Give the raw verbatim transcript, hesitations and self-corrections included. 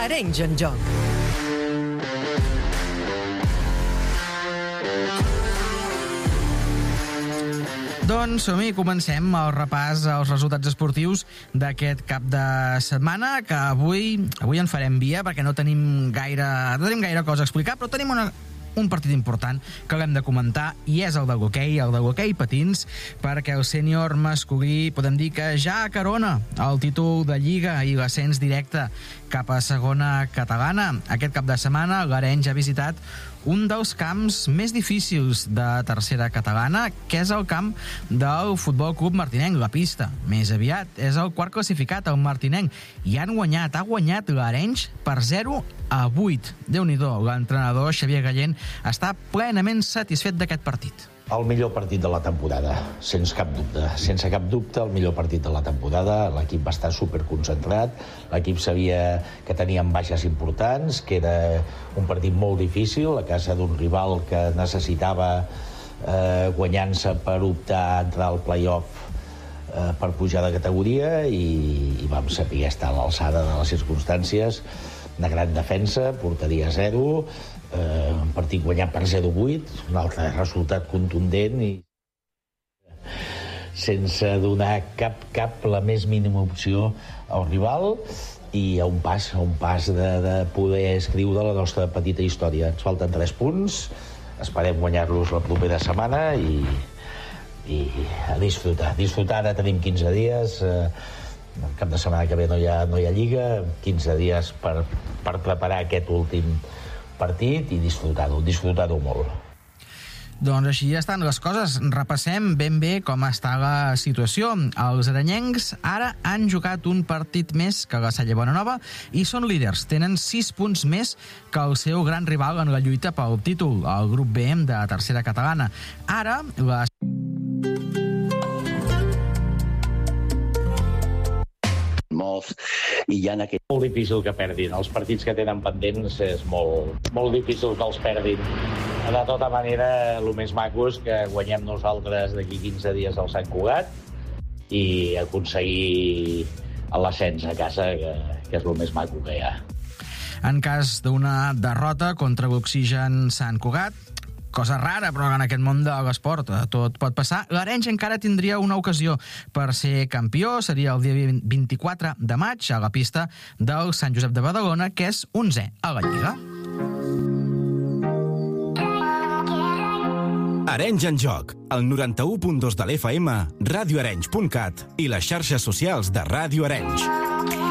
Arenys en joc. Doncs som-hi, comencem el repàs als resultats esportius d'aquest cap de setmana, que avui avui en farem via perquè no tenim gaire, no tenim gaire cosa a explicar, però tenim una, un partit important que l'hem de comentar, i és el de l'hoquei, el de l'hoquei patins, perquè el sènior masculí podem dir que ja acarona el títol de Lliga i l'ascens directe cap a segona catalana. Aquest cap de setmana l'Arenys ha visitat un dels camps més difícils de tercera catalana, que és el camp del Futbol Club Martinenc, la pista. Més aviat, és el quart classificat, el Martinenc, i han guanyat, ha guanyat l'Arenys per zero a vuit. Déu-n'hi-do, l'entrenador Xavier Gallent està plenament satisfet d'aquest partit. El millor partit de la temporada, sense cap dubte. Sense cap dubte, el millor partit de la temporada. L'equip va estar superconcentrat. L'equip sabia que teníem baixes importants, que era un partit molt difícil, a casa d'un rival que necessitava eh, guanyant-se per optar a entrar al play-off eh, per pujar de categoria, i, i vam saber estar a l'alçada de les circumstàncies. Una gran defensa, porteria zero, eh, un partit guanyat per zero a vuit, un altre resultat contundent i sense donar cap, cap la més mínima opció al rival, i a un pas, a un pas de, de poder escriure la nostra petita història. Ens falten tres punts, esperem guanyar-los la propera setmana i, i a disfrutar. Disfrutar, ara tenim quinze dies, eh, el cap de setmana que ve no hi ha, no hi ha Lliga, quinze dies per, per preparar aquest últim partit i disfrutar-ho, disfrutar-ho molt. Doncs així ja estan les coses. Repassem ben bé com està la situació. Els arenyencs ara han jugat un partit més que la Salle Bonanova i són líders. Tenen sis punts més que el seu gran rival en la lluita pel títol, el grup B de tercera catalana. Ara, la i ja en aquest... Molt difícil que perdin. Els partits que tenen pendents és molt, molt difícil que els perdin. De tota manera, el més maco és que guanyem nosaltres d'aquí quinze dies al Sant Cugat i aconseguir l'ascens a casa, que, que és el més maco que hi ha. En cas d'una derrota contra l'Oxigen Sant Cugat, cosa rara, però en aquest món de l'esport tot pot passar, l'Arenys encara tindria una ocasió per ser campió. Seria el dia vint-i-quatre de maig a la pista del Sant Josep de Badalona, que és onzè a la Lliga. Arenys en joc, el noranta-u punt dos de l'F M, radioarenys punt cat i les xarxes socials de Ràdio Arenys.